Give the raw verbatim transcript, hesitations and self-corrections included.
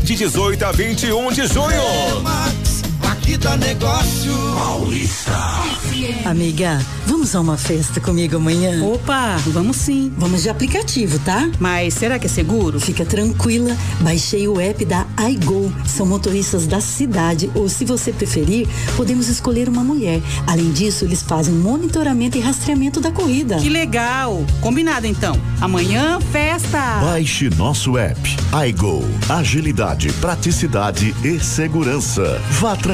de dezoito a vinte e um de junho. Aqui dá negócio. Paulista. Amiga, vamos a uma festa comigo amanhã? Opa, vamos sim. Vamos de aplicativo, tá? Mas será que é seguro? Fica tranquila, baixei o app da iGo. São motoristas da cidade, ou se você preferir, podemos escolher uma mulher. Além disso, eles fazem monitoramento e rastreamento da corrida. Que legal! Combinado então. Amanhã, festa! Baixe nosso app. iGo. Agilidade, praticidade e segurança. Vá